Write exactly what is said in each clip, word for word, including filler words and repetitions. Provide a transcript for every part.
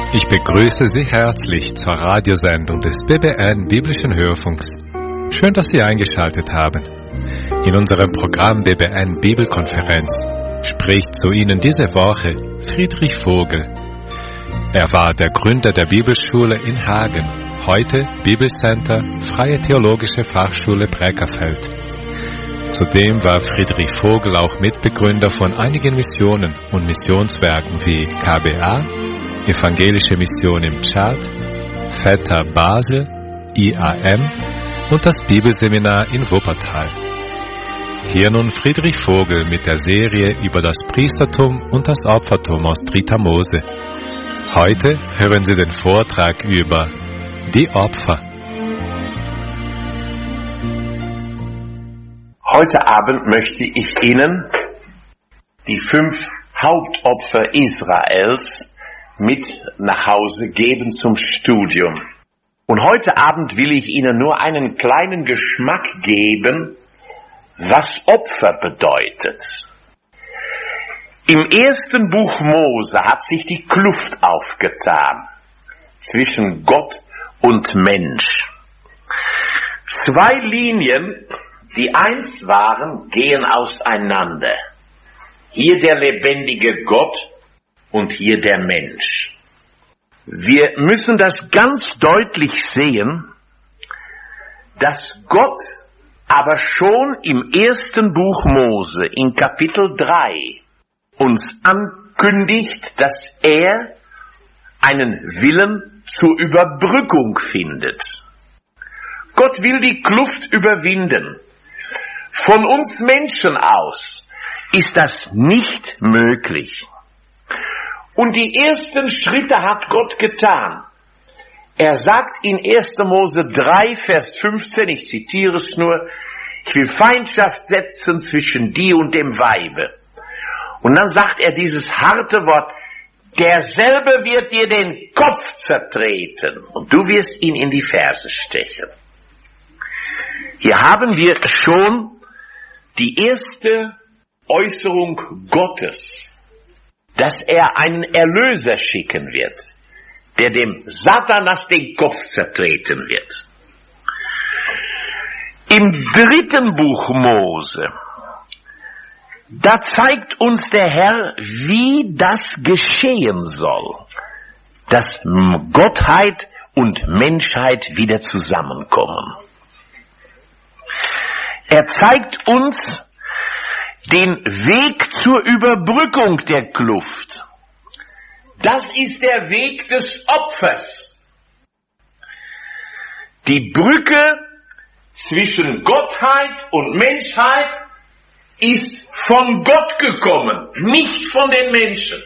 Ich begrüße Sie herzlich zur Radiosendung des B B N Biblischen Hörfunks. Schön, dass Sie eingeschaltet haben. In unserem Programm B B N Bibelkonferenz spricht zu Ihnen diese Woche Friedrich Vogel. Er war der Gründer der Bibelschule in Hagen, heute Bibelcenter Freie Theologische Fachschule Breckerfeld. Zudem war Friedrich Vogel auch Mitbegründer von einigen Missionen und Missionswerken wie K B A, Evangelische Mission im Tschad, Feta Basel, I A M und das Bibelseminar in Wuppertal. Hier nun Friedrich Vogel mit der Serie über das Priestertum und das Opfertum aus dritter Mose. Heute hören Sie den Vortrag über die Opfer. Heute Abend möchte ich Ihnen die fünf Hauptopfer Israels mit nach Hause geben zum Studium. Und heute Abend will ich Ihnen nur einen kleinen Geschmack geben, was Opfer bedeutet. Im ersten Buch Mose hat sich die Kluft aufgetan zwischen Gott und Mensch. Zwei Linien, die eins waren, gehen auseinander. Hier der lebendige Gott und hier der Mensch. Wir müssen das ganz deutlich sehen, dass Gott aber schon im ersten Buch Mose in Kapitel drei uns ankündigt, dass er einen Willen zur Überbrückung findet. Gott will die Kluft überwinden. Von uns Menschen aus ist das nicht möglich. Und die ersten Schritte hat Gott getan. Er sagt in erster Mose drei, Vers fünfzehn, ich zitiere es nur, ich will Feindschaft setzen zwischen dir und dem Weibe. Und dann sagt er dieses harte Wort, derselbe wird dir den Kopf zertreten und du wirst ihn in die Ferse stechen. Hier haben wir schon die erste Äußerung Gottes, dass er einen Erlöser schicken wird, der dem Satanas den Kopf zertreten wird. Im dritten Buch Mose, da zeigt uns der Herr, wie das geschehen soll, dass Gottheit und Menschheit wieder zusammenkommen. Er zeigt uns den Weg zur Überbrückung der Kluft. Das ist der Weg des Opfers. Die Brücke zwischen Gottheit und Menschheit ist von Gott gekommen, nicht von den Menschen.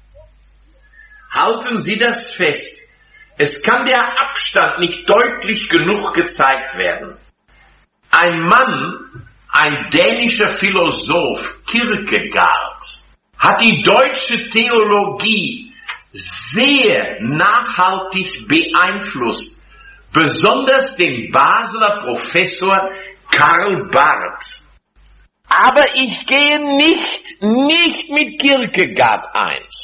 Halten Sie das fest. Es kann der Abstand nicht deutlich genug gezeigt werden. Ein Mann, ein dänischer Philosoph, Kierkegaard, hat die deutsche Theologie sehr nachhaltig beeinflusst, besonders den Basler Professor Karl Barth. Aber ich gehe nicht, nicht mit Kierkegaard eins.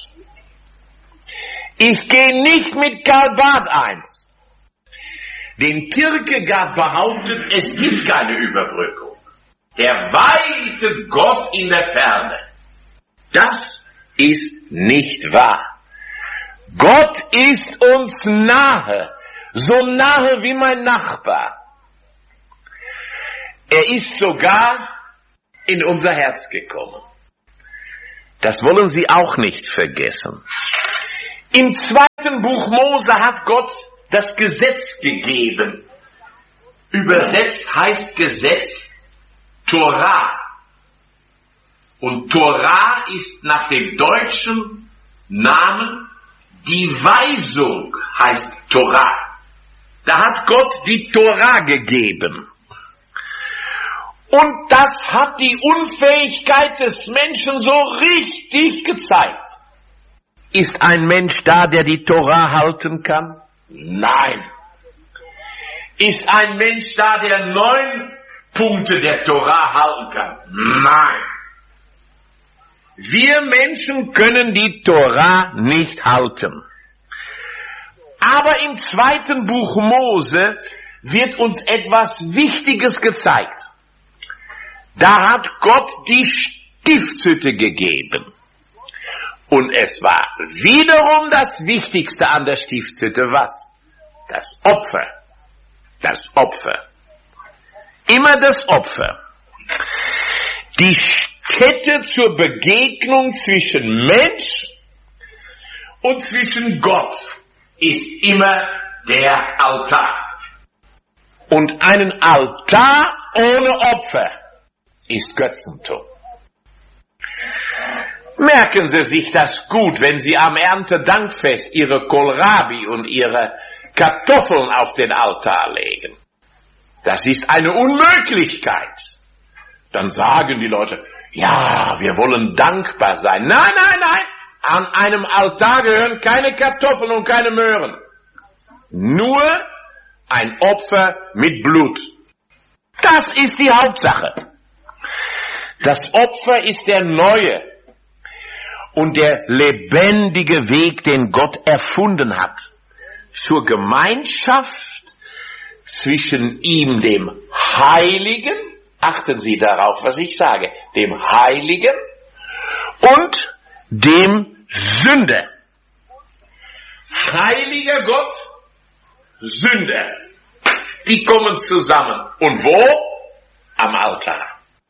Ich gehe nicht mit Karl Barth eins. Denn Kierkegaard behauptet, es gibt keine Überbrückung. Der weite Gott in der Ferne. Das ist nicht wahr. Gott ist uns nahe, so nahe wie mein Nachbar. Er ist sogar in unser Herz gekommen. Das wollen Sie auch nicht vergessen. Im zweiten Buch Mose hat Gott das Gesetz gegeben. Übersetzt heißt Gesetz Torah. Und Torah ist nach dem deutschen Namen die Weisung, heißt Torah. Da hat Gott die Torah gegeben. Und das hat die Unfähigkeit des Menschen so richtig gezeigt. Ist ein Mensch da, der die Torah halten kann? Nein. Ist ein Mensch da, der neun Punkte der Torah halten kann? Nein. Wir Menschen können die Torah nicht halten. Aber im zweiten Buch Mose wird uns etwas Wichtiges gezeigt. Da hat Gott die Stiftshütte gegeben. Und es war wiederum das Wichtigste an der Stiftshütte, was? Das Opfer. Das Opfer. Immer das Opfer. Die Stätte zur Begegnung zwischen Mensch und zwischen Gott ist immer der Altar. Und einen Altar ohne Opfer ist Götzentum. Merken Sie sich das gut, wenn Sie am Erntedankfest Ihre Kohlrabi und Ihre Kartoffeln auf den Altar legen. Das ist eine Unmöglichkeit. Dann sagen die Leute, ja, wir wollen dankbar sein. Nein, nein, nein, an einem Altar gehören keine Kartoffeln und keine Möhren. Nur ein Opfer mit Blut. Das ist die Hauptsache. Das Opfer ist der neue und der lebendige Weg, den Gott erfunden hat, zur Gemeinschaft zwischen ihm, dem Heiligen, achten Sie darauf, was ich sage, dem Heiligen und dem Sünder. Heiliger Gott, Sünder, die kommen zusammen. Und wo? Am Altar.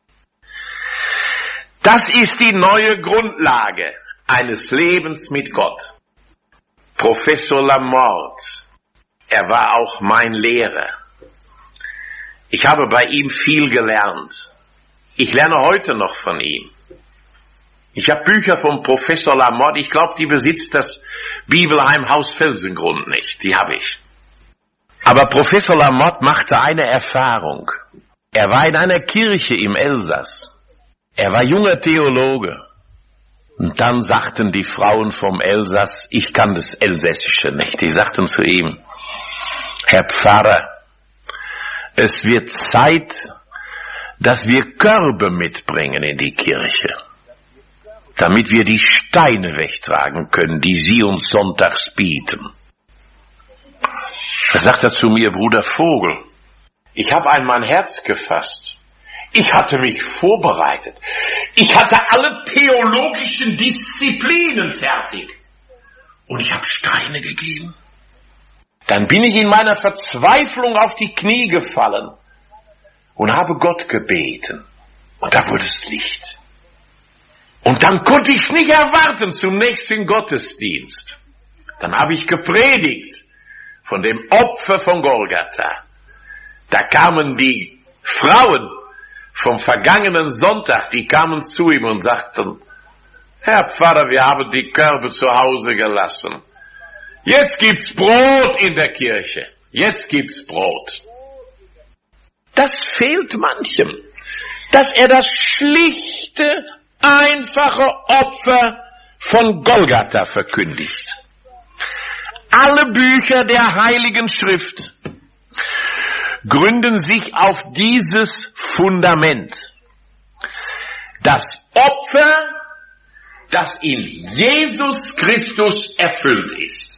Das ist die neue Grundlage eines Lebens mit Gott. Professor Lamorte, er war auch mein Lehrer. Ich habe bei ihm viel gelernt. Ich lerne heute noch von ihm. Ich habe Bücher von Professor Lamorte, ich glaube, die besitzt das Bibelheim Haus Felsengrund nicht, die habe ich. Aber Professor Lamorte machte eine Erfahrung. Er war in einer Kirche im Elsass. Er war junger Theologe. Und dann sagten die Frauen vom Elsass, ich kann das Elsässische nicht, die sagten zu ihm, Herr Pfarrer, es wird Zeit, dass wir Körbe mitbringen in die Kirche, damit wir die Steine wegtragen können, die Sie uns sonntags bieten. Da sagt er zu mir, Bruder Vogel, ich habe einmal mein Herz gefasst. Ich hatte mich vorbereitet. Ich hatte alle theologischen Disziplinen fertig. Und ich habe Steine gegeben. Dann bin ich in meiner Verzweiflung auf die Knie gefallen und habe Gott gebeten. Und da wurde es Licht. Und dann konnte ich nicht erwarten zum nächsten Gottesdienst. Dann habe ich gepredigt von dem Opfer von Golgatha. Da kamen die Frauen vom vergangenen Sonntag, die kamen zu ihm und sagten, Herr Pfarrer, wir haben die Körbe zu Hause gelassen. Jetzt gibt's Brot in der Kirche. Jetzt gibt's Brot. Das fehlt manchem, dass er das schlichte, einfache Opfer von Golgatha verkündigt. Alle Bücher der Heiligen Schrift gründen sich auf dieses Fundament. Das Opfer, das in Jesus Christus erfüllt ist.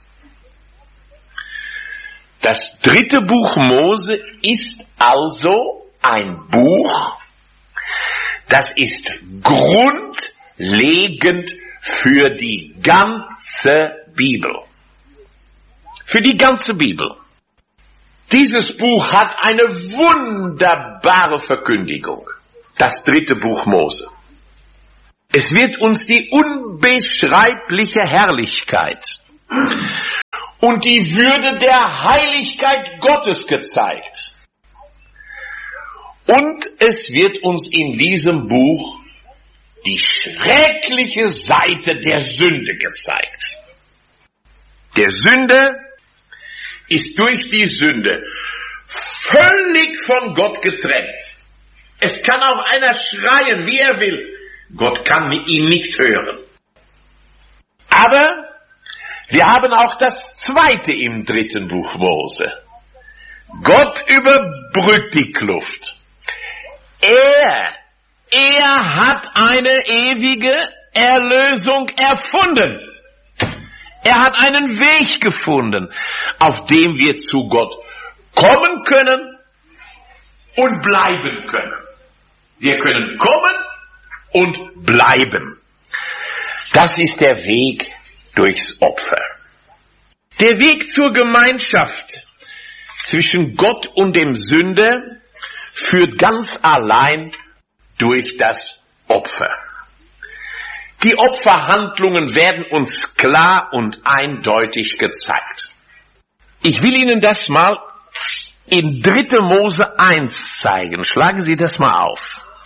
Das dritte Buch Mose ist also ein Buch, das ist grundlegend für die ganze Bibel. Für die ganze Bibel. Dieses Buch hat eine wunderbare Verkündigung. Das dritte Buch Mose. Es wird uns die unbeschreibliche Herrlichkeit und die Würde der Heiligkeit Gottes gezeigt. Und es wird uns in diesem Buch die schreckliche Seite der Sünde gezeigt. Der Sünder ist durch die Sünde völlig von Gott getrennt. Es kann auch einer schreien, wie er will. Gott kann ihn nicht hören. Aber wir haben auch das zweite im dritten Buch Mose. Gott überbrückt die Kluft. Er, er hat eine ewige Erlösung erfunden. Er hat einen Weg gefunden, auf dem wir zu Gott kommen können und bleiben können. Wir können kommen und bleiben. Das ist der Weg durchs Opfer. Der Weg zur Gemeinschaft zwischen Gott und dem Sünder führt ganz allein durch das Opfer. Die Opferhandlungen werden uns klar und eindeutig gezeigt. Ich will Ihnen das mal in dritter Mose eins zeigen. Schlagen Sie das mal auf.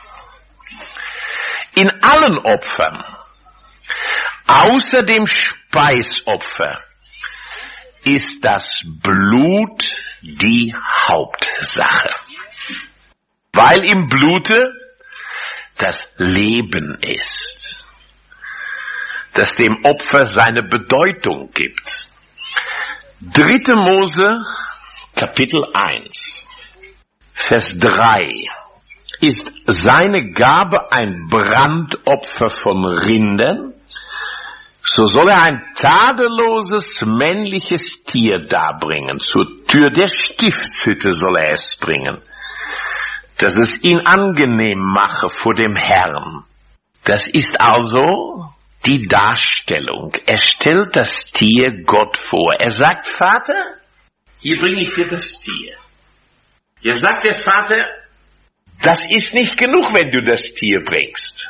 In allen Opfern, außer dem Speisopfer, ist das Blut die Hauptsache. Weil im Blute das Leben ist, das dem Opfer seine Bedeutung gibt. dritter Mose, Kapitel eins, Vers drei. Ist seine Gabe ein Brandopfer von Rindern, so soll er ein tadelloses männliches Tier darbringen. Zur Tür der Stiftshütte soll er es bringen, dass es ihn angenehm mache vor dem Herrn. Das ist also die Darstellung. Er stellt das Tier Gott vor. Er sagt, Vater, hier bringe ich dir das Tier. Hier sagt der Vater, das ist nicht genug, wenn du das Tier bringst.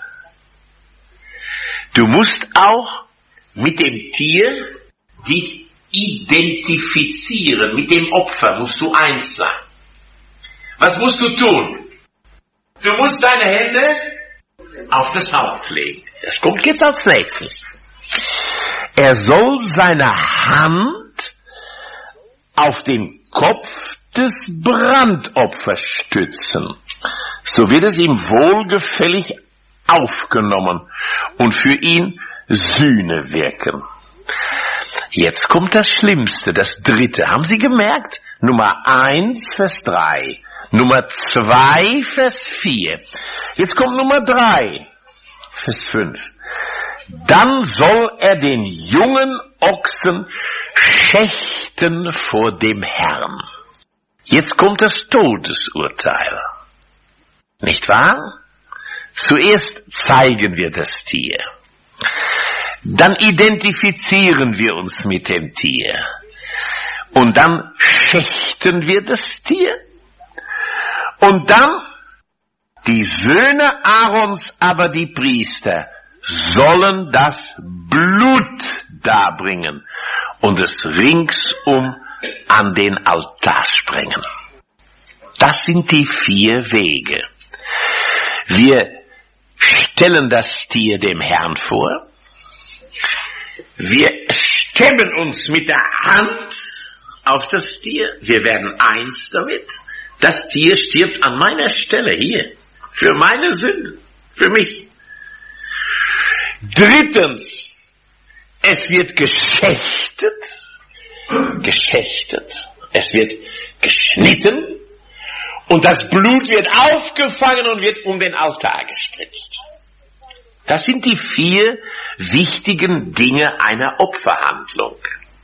Du musst auch mit dem Tier dich identifizieren. Mit dem Opfer musst du eins sein. Was musst du tun? Du musst deine Hände auf das Haupt legen. Das kommt jetzt als nächstes. Er soll seine Hand auf den Kopf des Brandopfers stützen. So wird es ihm wohlgefällig aufgenommen und für ihn Sühne wirken. Jetzt kommt das Schlimmste, das Dritte. Haben Sie gemerkt? Nummer eins, Vers drei. Nummer zwei, Vers vier. Jetzt kommt Nummer drei, Vers fünf. Dann soll er den jungen Ochsen schächten vor dem Herrn. Jetzt kommt das Todesurteil. Nicht wahr? Zuerst zeigen wir das Tier. Dann identifizieren wir uns mit dem Tier. Und dann schächten wir das Tier. Und dann die Söhne Aarons, aber die Priester, sollen das Blut darbringen und es ringsum an den Altar sprengen. Das sind die vier Wege. Wir stellen das Tier dem Herrn vor. Wir stemmen uns mit der Hand auf das Tier. Wir werden eins damit. Das Tier stirbt an meiner Stelle hier. Für meine Sünde. Für mich. Drittens. Es wird geschächtet. Geschächtet. Es wird geschnitten. Und das Blut wird aufgefangen und wird um den Altar gespritzt. Das sind die vier wichtigen Dinge einer Opferhandlung.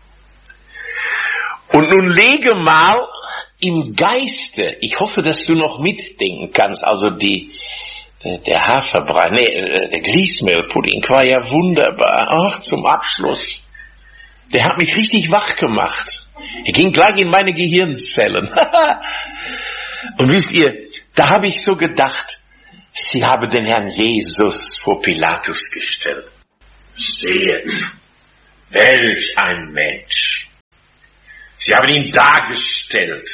Und nun lege mal im Geiste, ich hoffe, dass du noch mitdenken kannst, also die, der Haferbrei, nee, der Grießmehlpudding war ja wunderbar. Ach, zum Abschluss. Der hat mich richtig wach gemacht. Er ging gleich in meine Gehirnzellen. Und wisst ihr, da habe ich so gedacht, sie haben den Herrn Jesus vor Pilatus gestellt. Seht, welch ein Mensch. Sie haben ihn dargestellt.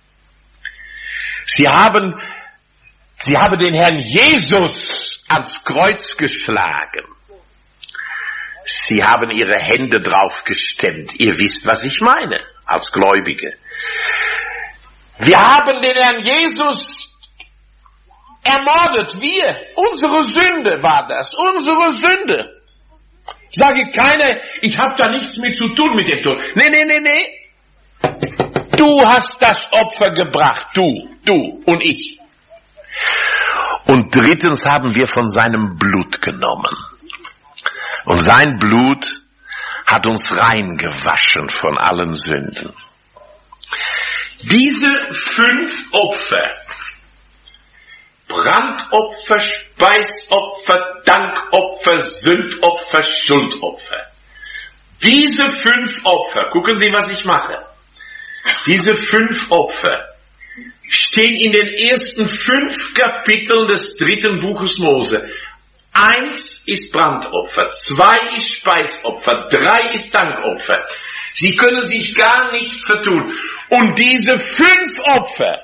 Sie haben, sie haben den Herrn Jesus ans Kreuz geschlagen. Sie haben ihre Hände drauf gestemmt. Ihr wisst, was ich meine, als Gläubige. Wir haben den Herrn Jesus ermordet. Wir. Unsere Sünde war das. Unsere Sünde. Sage keiner, ich habe da nichts mit zu tun mit dem Tod. Nee, nee, nee, nee. Du hast das Opfer gebracht. Du, du und ich. Und drittens haben wir von seinem Blut genommen. Und sein Blut hat uns reingewaschen von allen Sünden. Diese fünf Opfer, Brandopfer, Speisopfer, Dankopfer, Sündopfer, Schuldopfer. Diese fünf Opfer, gucken Sie, was ich mache. Diese fünf Opfer stehen in den ersten fünf Kapiteln des dritten Buches Mose. Eins ist Brandopfer, zwei ist Speisopfer, drei ist Dankopfer. Sie können sich gar nicht vertun. Und diese fünf Opfer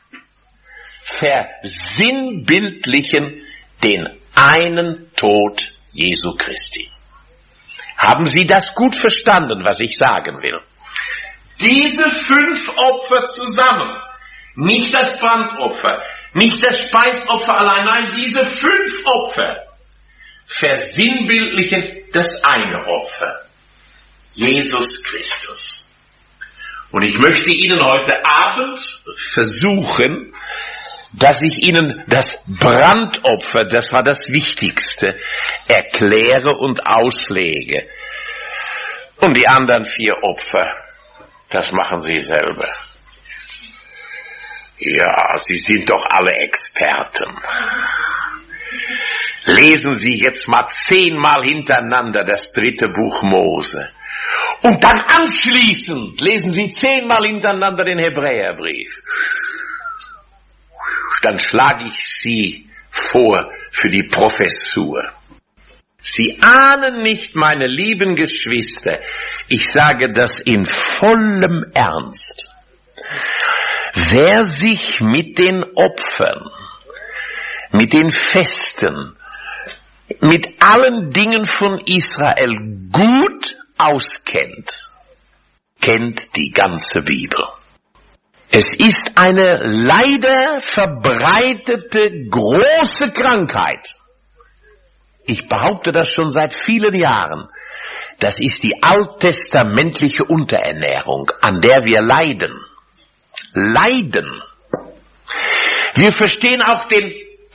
versinnbildlichen den einen Tod Jesu Christi. Haben Sie das gut verstanden, was ich sagen will? Diese fünf Opfer zusammen, nicht das Brandopfer, nicht das Speisopfer allein, nein, diese fünf Opfer versinnbildlichen das eine Opfer, Jesus Christus. Und ich möchte Ihnen heute Abend versuchen, dass ich Ihnen das Brandopfer, das war das Wichtigste, erkläre und auslege. Und die anderen vier Opfer, das machen Sie selber. Ja, Sie sind doch alle Experten. Lesen Sie jetzt mal zehnmal hintereinander das dritte Buch Mose. Und dann anschließend lesen Sie zehnmal hintereinander den Hebräerbrief. Dann schlage ich Sie vor für die Professur. Sie ahnen nicht, meine lieben Geschwister, ich sage das in vollem Ernst. Wer sich mit den Opfern, mit den Festen, mit allen Dingen von Israel gut auskennt, kennt die ganze Bibel. Es ist eine leider verbreitete große Krankheit. Ich behaupte das schon seit vielen Jahren. Das ist die alttestamentliche Unterernährung, an der wir leiden. Leiden. Wir verstehen auch den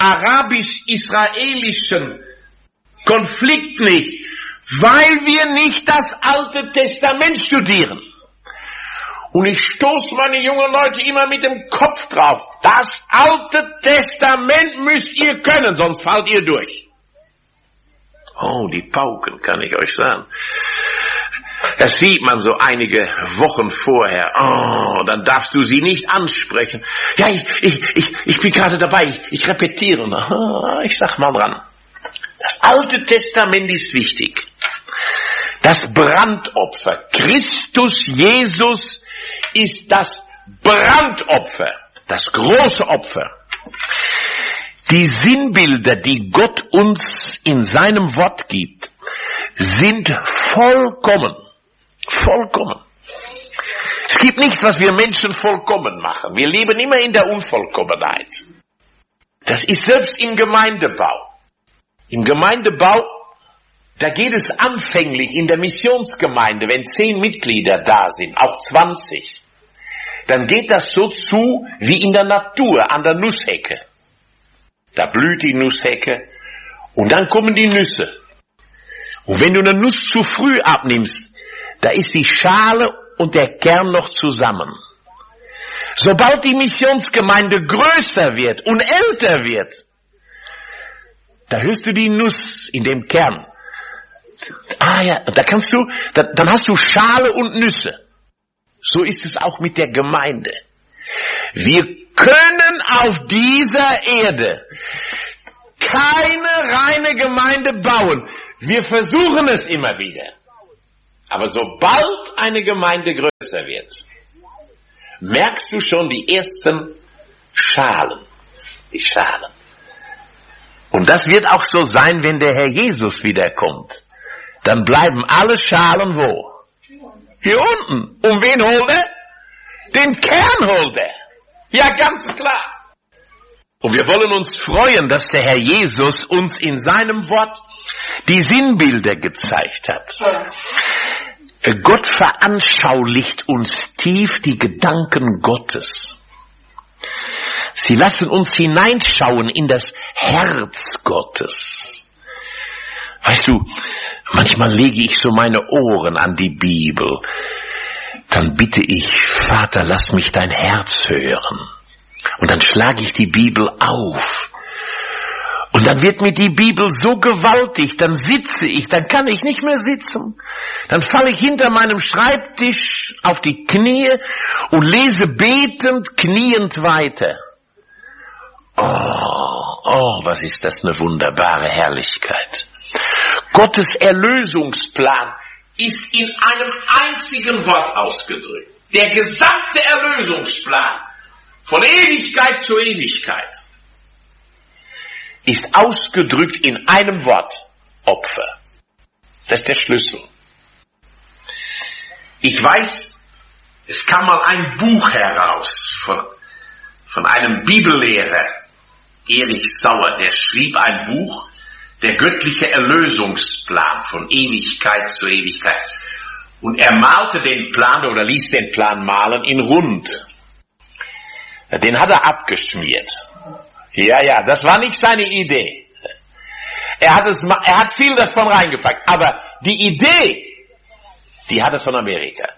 arabisch-israelischen Konflikt nicht, weil wir nicht das Alte Testament studieren. Und ich stoße meine jungen Leute immer mit dem Kopf drauf. Das Alte Testament müsst ihr können, sonst fallt ihr durch. Oh, die Pauken, kann ich euch sagen. Das sieht man so einige Wochen vorher. Oh, dann darfst du sie nicht ansprechen. Ja, ich, ich, ich, ich bin gerade dabei, ich, ich repetiere. Oh, ich sag mal dran. Das Alte Testament ist wichtig. Das Brandopfer. Christus Jesus ist das Brandopfer. Das große Opfer. Die Sinnbilder, die Gott uns in seinem Wort gibt, sind vollkommen. Vollkommen. Es gibt nichts, was wir Menschen vollkommen machen. Wir leben immer in der Unvollkommenheit. Das ist selbst im Gemeindebau. Im Gemeindebau, da geht es anfänglich in der Missionsgemeinde, wenn zehn Mitglieder da sind, auch zwanzig, dann geht das so zu wie in der Natur, an der Nusshecke. Da blüht die Nusshecke und dann kommen die Nüsse. Und wenn du eine Nuss zu früh abnimmst, da ist die Schale und der Kern noch zusammen. Sobald die Missionsgemeinde größer wird und älter wird, da hörst du die Nuss in dem Kern. Ah ja, da kannst du, da, dann hast du Schale und Nüsse. So ist es auch mit der Gemeinde. Wir können auf dieser Erde keine reine Gemeinde bauen. Wir versuchen es immer wieder. Aber sobald eine Gemeinde größer wird, merkst du schon die ersten Schalen. Die Schalen. Und das wird auch so sein, wenn der Herr Jesus wiederkommt. Dann bleiben alle Schalen wo? Hier unten. Und wen holt er? Den Kern holt er. Ja, ganz klar. Und wir wollen uns freuen, dass der Herr Jesus uns in seinem Wort die Sinnbilder gezeigt hat. Gott veranschaulicht uns tief die Gedanken Gottes. Sie lassen uns hineinschauen in das Herz Gottes. Weißt du, Manchmal lege ich so meine Ohren an die Bibel. Dann bitte ich, Vater, lass mich dein Herz hören. Und dann schlage ich die Bibel auf. Und dann wird mir die Bibel so gewaltig, dann sitze ich, dann kann ich nicht mehr sitzen. Dann falle ich hinter meinem Schreibtisch auf die Knie und lese betend, kniend weiter. Oh, oh, was ist das eine wunderbare Herrlichkeit. Gottes Erlösungsplan ist in einem einzigen Wort ausgedrückt. Der gesamte Erlösungsplan von Ewigkeit zu Ewigkeit ist ausgedrückt in einem Wort: Opfer. Das ist der Schlüssel. Ich weiß, es kam mal ein Buch heraus von, von einem Bibellehrer, Erich Sauer, der schrieb ein Buch, der göttliche Erlösungsplan von Ewigkeit zu Ewigkeit. Und er malte den Plan oder ließ den Plan malen in rund. Den hat er abgeschmiert. Ja, ja, das war nicht seine Idee. Er hat es, er hat viel davon reingepackt, aber die Idee, die hat er von Amerika.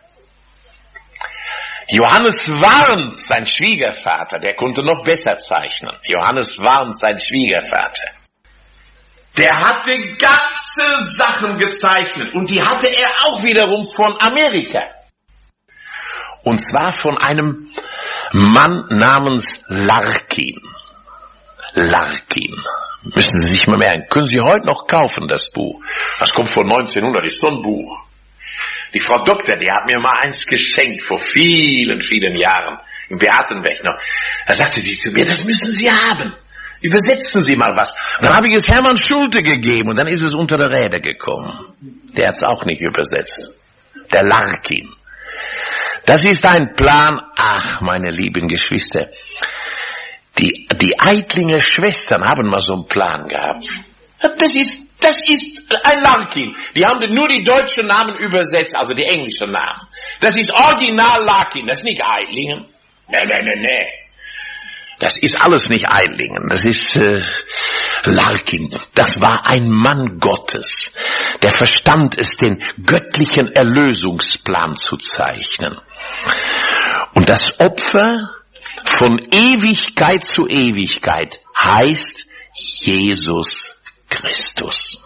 Johannes Warns, sein Schwiegervater, der konnte noch besser zeichnen. Johannes Warns, sein Schwiegervater. Der hatte ganze Sachen gezeichnet und die hatte er auch wiederum von Amerika. Und zwar von einem Mann namens Larkin. Larkin. Müssen Sie sich mal merken. Können Sie heute noch kaufen, das Buch. Das kommt von neunzehnhundert, ist so ein Buch. Die Frau Doktor, die hat mir mal eins geschenkt, vor vielen, vielen Jahren, in Beatenberg noch. Da sagte sie zu mir, das müssen Sie haben. Übersetzen Sie mal was. Und dann habe ich es Hermann Schulte gegeben und dann ist es unter der Räder gekommen. Der hat es auch nicht übersetzt. Der Larkin. Das ist ein Plan, ach, meine lieben Geschwister, die, die Eitlinger Schwestern haben mal so einen Plan gehabt. Das ist, das ist ein Larkin. Die haben nur die deutschen Namen übersetzt, also die englischen Namen. Das ist Original Larkin, das ist nicht Eitlingen. Nee, nee, nee, nee. Das ist alles nicht Eitlingen, das ist äh, Larkin. Das war ein Mann Gottes, der verstand es, den göttlichen Erlösungsplan zu zeichnen. Und das Opfer von Ewigkeit zu Ewigkeit heißt Jesus Christus.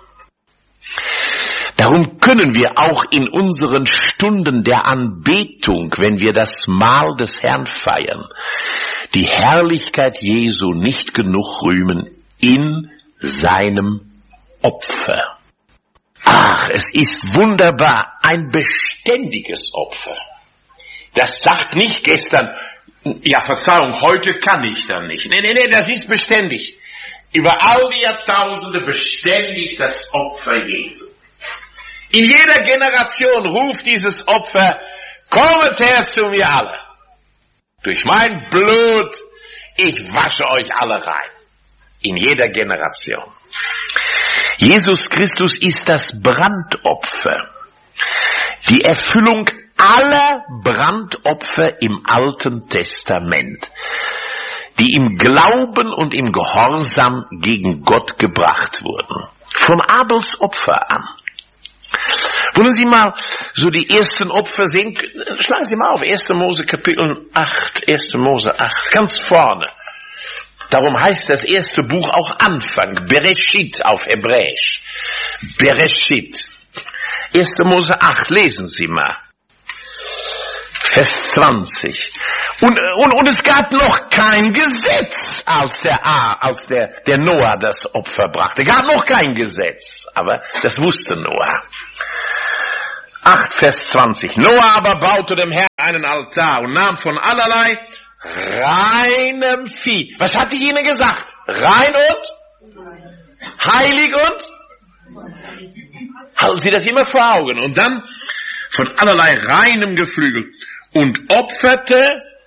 Darum können wir auch in unseren Stunden der Anbetung, wenn wir das Mahl des Herrn feiern, die Herrlichkeit Jesu nicht genug rühmen in seinem Opfer. Ach, es ist wunderbar, ein beständiges Opfer. Das sagt nicht gestern, ja Verzeihung, heute kann ich dann nicht. Nee, nee, nee, das ist beständig. Über all die Jahrtausende beständig das Opfer Jesu. In jeder Generation ruft dieses Opfer, kommet her zu mir alle. Durch mein Blut, ich wasche euch alle rein. In jeder Generation. Jesus Christus ist das Brandopfer. Die Erfüllung aller Brandopfer im Alten Testament, die im Glauben und im Gehorsam gegen Gott gebracht wurden. Von Abels Opfer an. Wollen Sie mal so die ersten Opfer sehen? Schlagen Sie mal auf erster Mose Kapitel acht, erster Mose acht, ganz vorne. Darum heißt das erste Buch auch Anfang, Bereshit auf Hebräisch. Bereshit. erster Mose acht, lesen Sie mal. Vers zwanzig. Und, und, und es gab noch kein Gesetz, als der, als der, der Noah das Opfer brachte. Es gab noch kein Gesetz, aber das wusste Noah. acht, Vers zwanzig. Noah aber baute dem Herrn einen Altar und nahm von allerlei reinem Vieh. Was hat die ihnen gesagt? Rein und? Heilig und? Halten Sie das immer vor Augen. Und dann von allerlei reinem Geflügel. Und opferte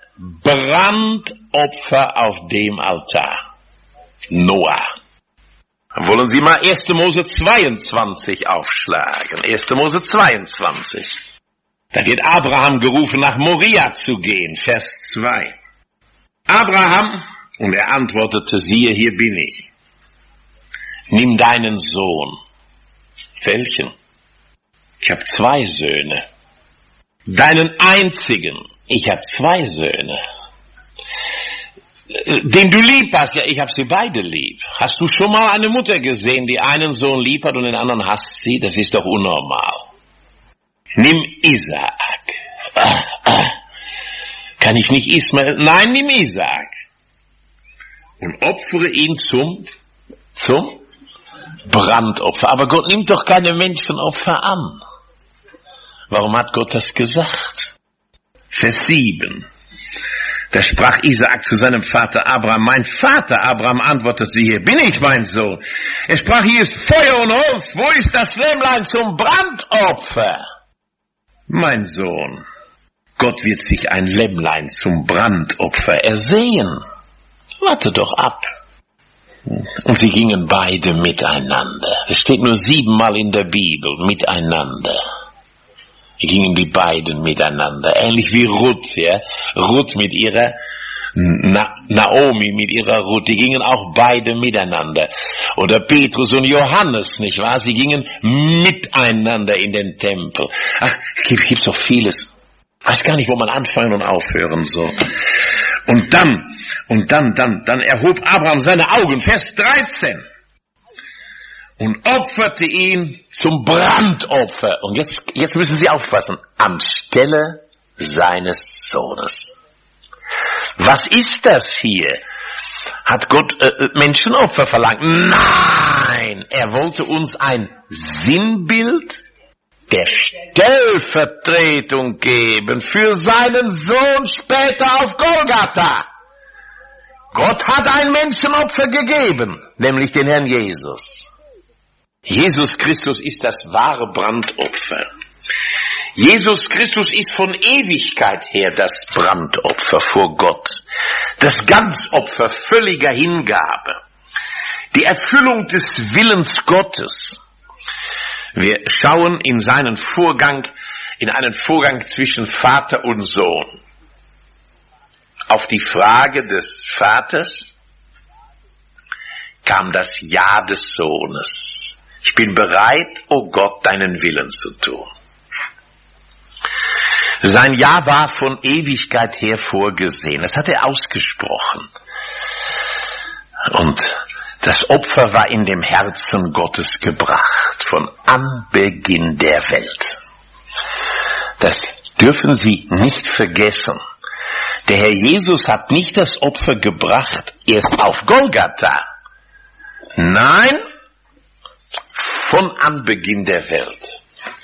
Brandopfer auf dem Altar. Noah. Wollen Sie mal erster Mose zweiundzwanzig aufschlagen. erster Mose zweiundzwanzig. Da wird Abraham gerufen, nach Moria zu gehen. Vers zwei. Abraham, und er antwortete, siehe, hier bin ich. Nimm deinen Sohn. Welchen? Ich habe zwei Söhne. Deinen einzigen. Ich habe zwei Söhne. Den du lieb hast, ja, ich habe sie beide lieb. Hast du schon mal eine Mutter gesehen, die einen Sohn lieb hat und den anderen hasst sie? Das ist doch unnormal. Nimm Isaak. Ah, ah. Kann ich nicht Ismael? Nein, nimm Isaak. Und opfere ihn zum, zum Brandopfer. Aber Gott nimmt doch keine Menschenopfer an. Warum hat Gott das gesagt? Vers sieben. Da sprach Isaak zu seinem Vater Abraham: Mein Vater Abraham, antwortete: Hier bin ich, mein Sohn. Er sprach: Hier ist Feuer und Holz. Wo ist das Lämmlein zum Brandopfer? Mein Sohn, Gott wird sich ein Lämmlein zum Brandopfer ersehen. Warte doch ab. Und sie gingen beide miteinander. Es steht nur siebenmal in der Bibel, miteinander. Sie gingen die beiden miteinander. Ähnlich wie Ruth, ja. Ruth mit ihrer Na- Naomi, mit ihrer Ruth. Die gingen auch beide miteinander. Oder Petrus und Johannes, nicht wahr? Sie gingen miteinander in den Tempel. Ach, es gibt, gibt so vieles. Ich weiß gar nicht, wo man anfangen und aufhören soll. Und dann, und dann, dann, dann erhob Abraham seine Augen, Vers dreizehn, und opferte ihn zum Brandopfer. Und jetzt, jetzt müssen Sie aufpassen, anstelle seines Sohnes. Was ist das hier? Hat Gott äh, Menschenopfer verlangt? Nein, er wollte uns ein Sinnbild der Stellvertretung geben für seinen Sohn später auf Golgatha. Gott hat ein Menschenopfer gegeben, nämlich den Herrn Jesus. Jesus Christus ist das wahre Brandopfer. Jesus Christus ist von Ewigkeit her das Brandopfer vor Gott. Das Ganzopfer völliger Hingabe. Die Erfüllung des Willens Gottes. Wir schauen in seinen Vorgang, in einen Vorgang zwischen Vater und Sohn. Auf die Frage des Vaters kam das Ja des Sohnes. Ich bin bereit, o oh Gott, deinen Willen zu tun. Sein Ja war von Ewigkeit her vorgesehen. Das hat er ausgesprochen. Und das Opfer war in dem Herzen Gottes gebracht, von Anbeginn der Welt. Das dürfen Sie nicht vergessen. Der Herr Jesus hat nicht das Opfer gebracht erst auf Golgatha. Nein, von Anbeginn der Welt.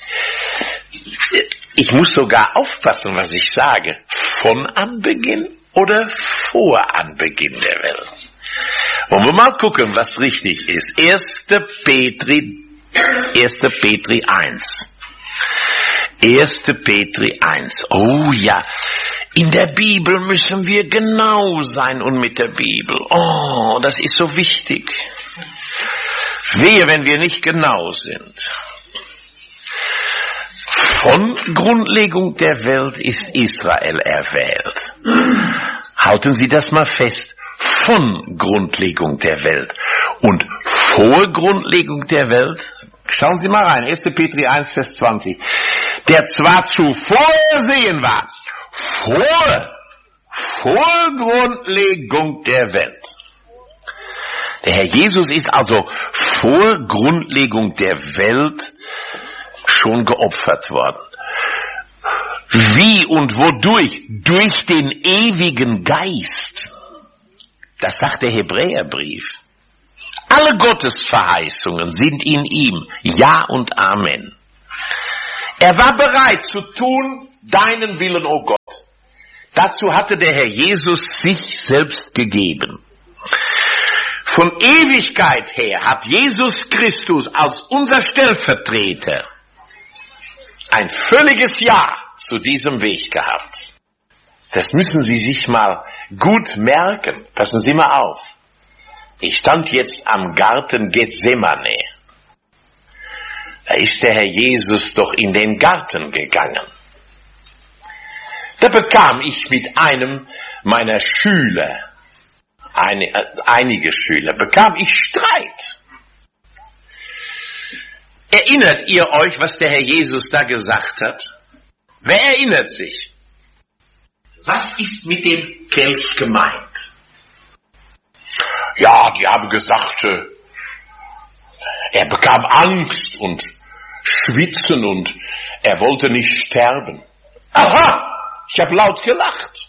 Ich muss sogar aufpassen, was ich sage. Von Anbeginn oder vor Anbeginn der Welt? Wollen wir mal gucken, was richtig ist. erster Petri, erster Petri eins. erster Petri eins. Oh ja, in der Bibel müssen wir genau sein und mit der Bibel. Oh, das ist so wichtig. Wehe, wenn wir nicht genau sind. Von Grundlegung der Welt ist Israel erwählt. Halten Sie das mal fest. Von Grundlegung der Welt. Und vor Grundlegung der Welt, schauen Sie mal rein, erster Petri eins, Vers zwanzig, der zwar zuvor ersehen war, vor, vor Grundlegung der Welt. Der Herr Jesus ist also vor Grundlegung der Welt schon geopfert worden. Wie und wodurch? Durch den ewigen Geist. Das sagt der Hebräerbrief. Alle Gottesverheißungen sind in ihm Ja und Amen. Er war bereit zu tun, deinen Willen, o Gott. Dazu hatte der Herr Jesus sich selbst gegeben. Von Ewigkeit her hat Jesus Christus als unser Stellvertreter ein völliges Ja zu diesem Weg gehabt. Das müssen Sie sich mal gut merken. Passen Sie mal auf. Ich stand jetzt am Garten Gethsemane. Da ist der Herr Jesus doch in den Garten gegangen. Da bekam ich mit einem meiner Schüler, eine, äh, einige Schüler, bekam ich Streit. Erinnert ihr euch, was der Herr Jesus da gesagt hat? Wer erinnert sich? Was ist mit dem Kelch gemeint? Ja, die haben gesagt, äh, er bekam Angst und Schwitzen und er wollte nicht sterben. Aha, ich habe laut gelacht.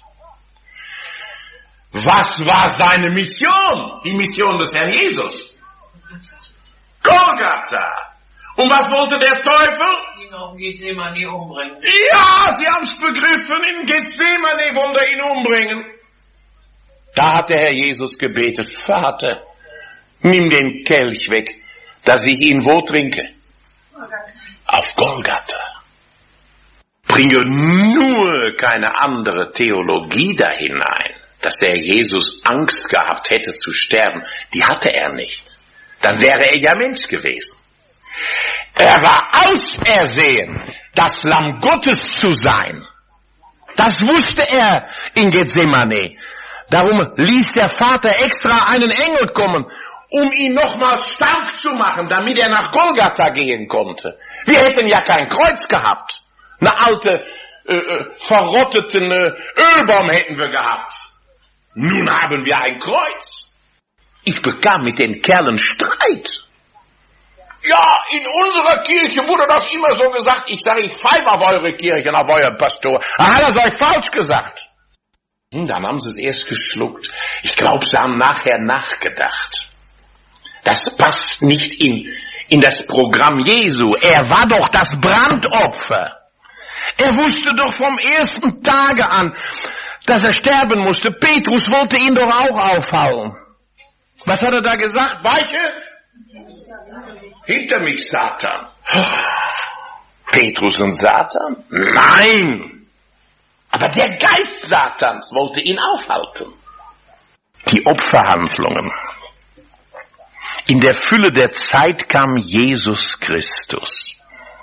Was war seine Mission? Die Mission des Herrn Jesus? Golgatha. Und was wollte der Teufel? Ihn auf Gethsemane umbringen. Ja, sie haben es begriffen. In Gethsemane wollte er ihn umbringen. Da hat der Herr Jesus gebetet: Vater, nimm den Kelch weg, dass ich ihn wo trinke? Auf Golgatha. Bringe nur keine andere Theologie da hinein, dass der Jesus Angst gehabt hätte zu sterben. Die hatte er nicht. Dann wäre er ja Mensch gewesen. Er war ausersehen, das Lamm Gottes zu sein. Das wusste er in Gethsemane. Darum ließ der Vater extra einen Engel kommen, um ihn nochmal stark zu machen, damit er nach Golgatha gehen konnte. Wir hätten ja kein Kreuz gehabt. Eine alte, äh, verrotteten äh, Ölbaum hätten wir gehabt. Nun haben wir ein Kreuz. Ich bekam mit den Kerlen Streit. Ja, in unserer Kirche wurde das immer so gesagt. Ich sage, ich pfeife auf eure Kirche und auf euren Pastor. Er hat das euch falsch gesagt. Hm, dann haben sie es erst geschluckt. Ich glaube, sie haben nachher nachgedacht. Das passt nicht in, in das Programm Jesu. Er war doch das Brandopfer. Er wusste doch vom ersten Tage an, dass er sterben musste. Petrus wollte ihn doch auch aufhauen. Was hat er da gesagt? Weiche? Hinter mich, Satan. Petrus und Satan? Nein! Aber der Geist Satans wollte ihn aufhalten. Die Opferhandlungen. In der Fülle der Zeit kam Jesus Christus.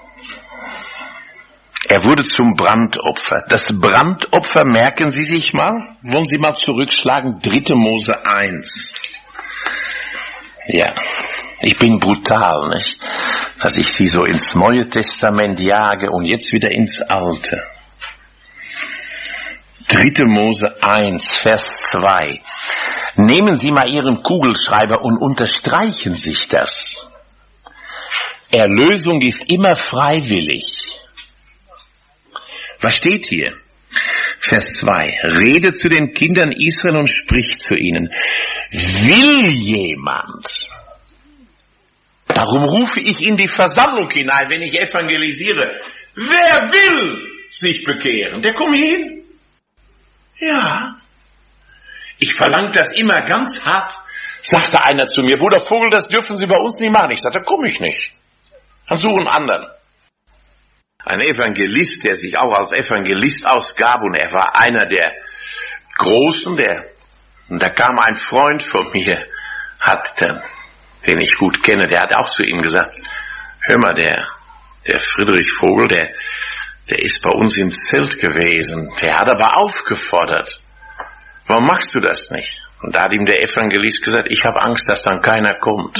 Er wurde zum Brandopfer. Das Brandopfer, merken Sie sich mal, wollen Sie mal zurückschlagen, dritte Mose eins. Ja, ich bin brutal, nicht? Dass ich Sie so ins Neue Testament jage und jetzt wieder ins Alte. dritte Mose eins, Vers zwei. Nehmen Sie mal Ihren Kugelschreiber und unterstreichen sich das. Erlösung ist immer freiwillig. Was steht hier? Vers zwei. Rede zu den Kindern Israel und sprich zu ihnen. Will jemand? Darum rufe ich in die Versammlung hinein, wenn ich evangelisiere. Wer will sich bekehren? Der kommt hin. Ja. Ich verlange das immer ganz hart, sagte einer zu mir. Bruder Vogel, das dürfen Sie bei uns nicht machen. Ich sagte, komm ich nicht. Dann suchen anderen. Ein Evangelist, der sich auch als Evangelist ausgab, und er war einer der Großen, der, und da kam ein Freund von mir, hat, den ich gut kenne, der hat auch zu ihm gesagt, hör mal, der, der Friedrich Vogel, der, der ist bei uns im Zelt gewesen, der hat aber aufgefordert, warum machst du das nicht? Und da hat ihm der Evangelist gesagt, ich habe Angst, dass dann keiner kommt.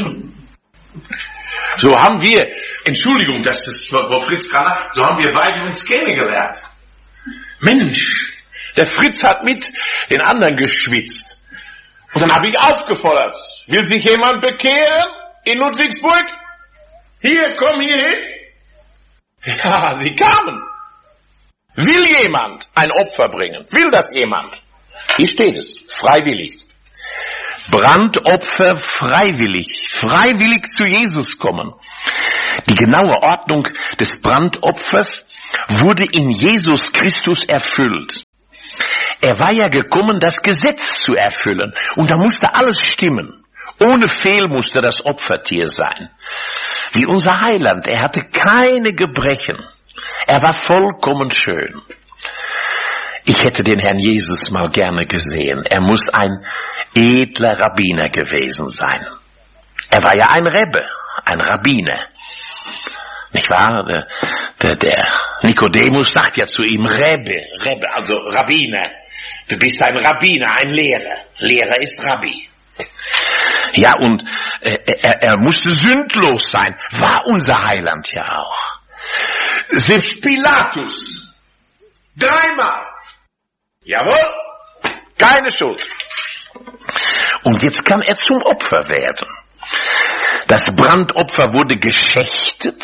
So haben wir, Entschuldigung, das ist Frau Fritz Kramer, so haben wir beide uns kennengelernt. Mensch, der Fritz hat mit den anderen geschwitzt. Und dann habe ich aufgefordert, will sich jemand bekehren in Ludwigsburg? Hier, komm hier hin. Ja, sie kamen. Will jemand ein Opfer bringen? Will das jemand? Hier steht es, freiwillig. Brandopfer freiwillig, freiwillig zu Jesus kommen. Die genaue Ordnung des Brandopfers wurde in Jesus Christus erfüllt. Er war ja gekommen, das Gesetz zu erfüllen. Und da musste alles stimmen. Ohne Fehl musste das Opfertier sein. Wie unser Heiland, er hatte keine Gebrechen. Er war vollkommen schön. Ich hätte den Herrn Jesus mal gerne gesehen. Er muss ein edler Rabbiner gewesen sein. Er war ja ein Rebbe, ein Rabbiner. Nicht wahr? Der, der, der Nikodemus sagt ja zu ihm, Rebbe, Rebbe, also Rabbiner. Du bist ein Rabbiner, ein Lehrer. Lehrer ist Rabbi. Ja, und äh, er, er musste sündlos sein, war unser Heiland ja auch. Selbst Pilatus, dreimal, jawohl, keine Schuld. Und jetzt kann er zum Opfer werden. Das Brandopfer wurde geschächtet,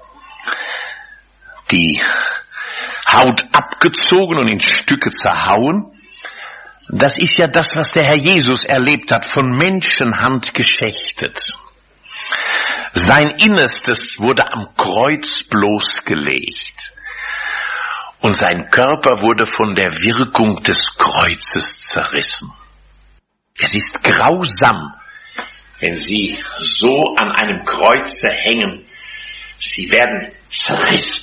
die Haut abgezogen und in Stücke zerhauen. Das ist ja das, was der Herr Jesus erlebt hat, von Menschenhand geschächtet. Sein Innerstes wurde am Kreuz bloßgelegt. Und sein Körper wurde von der Wirkung des Kreuzes zerrissen. Es ist grausam, wenn Sie so an einem Kreuze hängen. Sie werden zerrissen.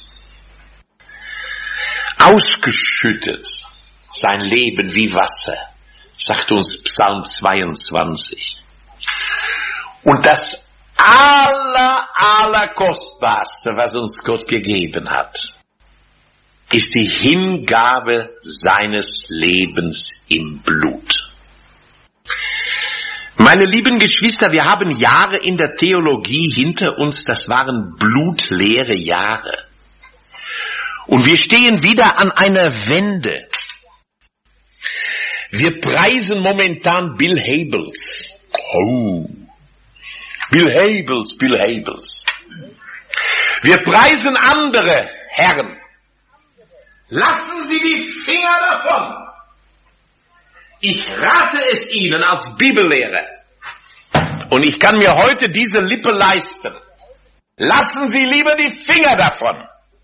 Ausgeschüttet sein Leben wie Wasser, sagt uns Psalm zweiundzwanzig. Und das aller, aller Kostbarste, was uns Gott gegeben hat, ist die Hingabe seines Lebens im Blut. Meine lieben Geschwister, wir haben Jahre in der Theologie hinter uns, das waren blutleere Jahre. Und wir stehen wieder an einer Wende. Wir preisen momentan Bill Hybels. Oh. Bill Hybels, Bill Hybels. Wir preisen andere Herren. Lassen Sie die Finger davon. Ich rate es Ihnen als Bibellehrer. Und ich kann mir heute diese Lippe leisten. Lassen Sie lieber die Finger davon.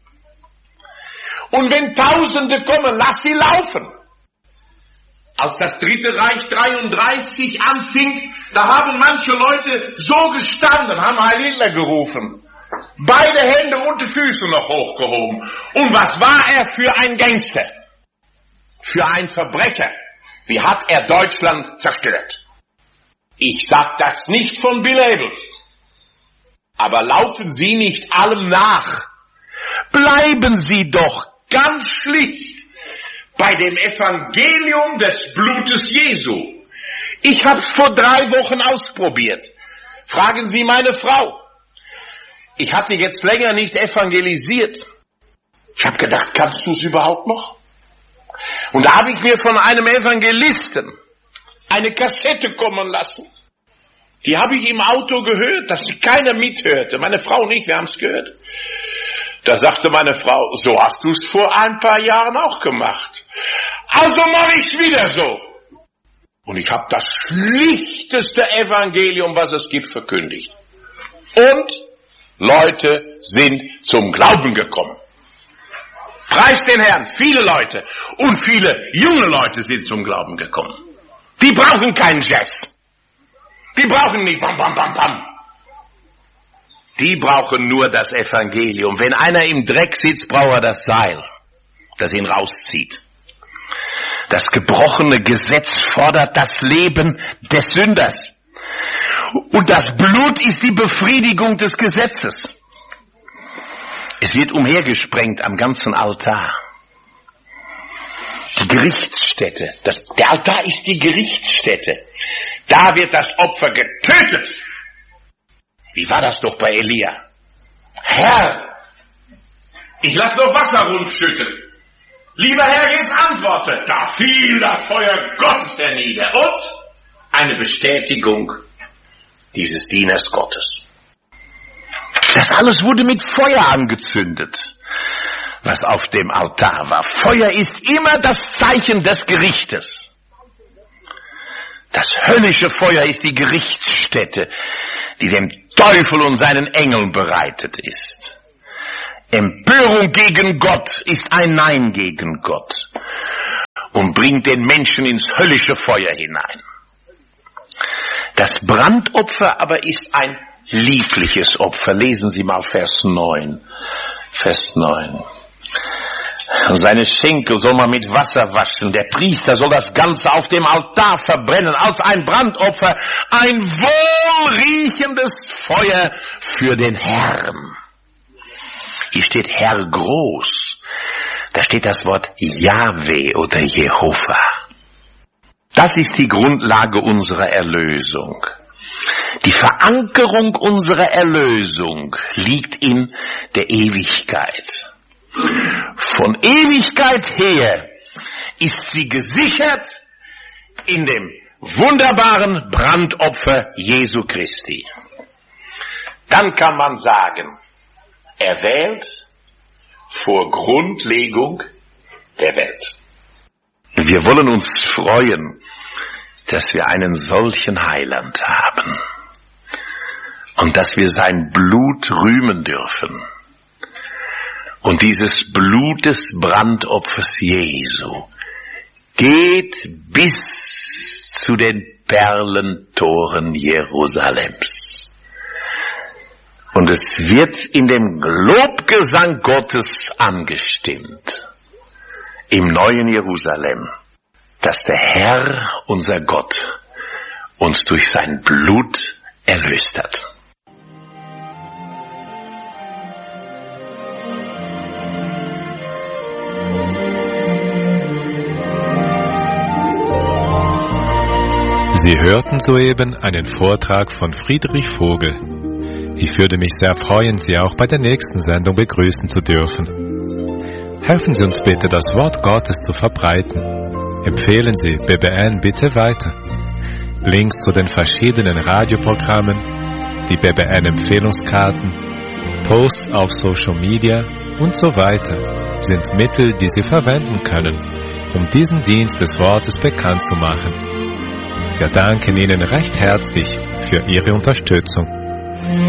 Und wenn Tausende kommen, lass sie laufen. Als das Dritte Reich dreiunddreißig anfing, da haben manche Leute so gestanden, haben Heil Hitler gerufen. Beide Hände und die Füße noch hochgehoben. Und was war er für ein Gangster? Für ein Verbrecher? Wie hat er Deutschland zerstört? Ich sag das nicht von Bill Hybels. Aber laufen Sie nicht allem nach. Bleiben Sie doch ganz schlicht bei dem Evangelium des Blutes Jesu. Ich hab's vor drei Wochen ausprobiert. Fragen Sie meine Frau. Ich hatte jetzt länger nicht evangelisiert. Ich habe gedacht, kannst du es überhaupt noch? Und da habe ich mir von einem Evangelisten eine Kassette kommen lassen. Die habe ich im Auto gehört, dass sie keiner mithörte. Meine Frau nicht, wir haben es gehört. Da sagte meine Frau, so hast du es vor ein paar Jahren auch gemacht. Also mache ich es wieder so. Und ich habe das schlichteste Evangelium, was es gibt, verkündigt. Und Leute sind zum Glauben gekommen. Preis den Herrn, viele Leute und viele junge Leute sind zum Glauben gekommen. Die brauchen keinen Jazz. Die brauchen nicht bam, bam, bam, bam. Die brauchen nur das Evangelium. Wenn einer im Dreck sitzt, braucht er das Seil, das ihn rauszieht. Das gebrochene Gesetz fordert das Leben des Sünders. Und das Blut ist die Befriedigung des Gesetzes. Es wird umhergesprengt am ganzen Altar. Die Gerichtsstätte. Das, der Altar ist die Gerichtsstätte. Da wird das Opfer getötet. Wie war das doch bei Elia? Herr, ich lasse noch Wasser rundschütten. Lieber Herr, jetzt antworte. Da fiel das Feuer Gottes hernieder. Und eine Bestätigung dieses Dieners Gottes. Das alles wurde mit Feuer angezündet, was auf dem Altar war. Feuer ist immer das Zeichen des Gerichtes. Das höllische Feuer ist die Gerichtsstätte, die dem Teufel und seinen Engeln bereitet ist. Empörung gegen Gott ist ein Nein gegen Gott und bringt den Menschen ins höllische Feuer hinein. Das Brandopfer aber ist ein liebliches Opfer. Lesen Sie mal Vers neun. Vers neun. Seine Schenkel soll man mit Wasser waschen. Der Priester soll das Ganze auf dem Altar verbrennen als ein Brandopfer. Ein wohlriechendes Feuer für den Herrn. Hier steht Herr groß. Da steht das Wort Jahwe oder Jehova. Das ist die Grundlage unserer Erlösung. Die Verankerung unserer Erlösung liegt in der Ewigkeit. Von Ewigkeit her ist sie gesichert in dem wunderbaren Brandopfer Jesu Christi. Dann kann man sagen, erwählt vor Grundlegung der Welt. Wir wollen uns freuen, dass wir einen solchen Heiland haben und dass wir sein Blut rühmen dürfen. Und dieses Blut des Brandopfers Jesu geht bis zu den Perlentoren Jerusalems. Und es wird in dem Lobgesang Gottes angestimmt, im neuen Jerusalem, dass der Herr, unser Gott, uns durch sein Blut erlöst hat. Sie hörten soeben einen Vortrag von Friedrich Vogel. Ich würde mich sehr freuen, Sie auch bei der nächsten Sendung begrüßen zu dürfen. Helfen Sie uns bitte, das Wort Gottes zu verbreiten. Empfehlen Sie B B N bitte weiter. Links zu den verschiedenen Radioprogrammen, die B B N-Empfehlungskarten, Posts auf Social Media und so weiter sind Mittel, die Sie verwenden können, um diesen Dienst des Wortes bekannt zu machen. Wir danken Ihnen recht herzlich für Ihre Unterstützung.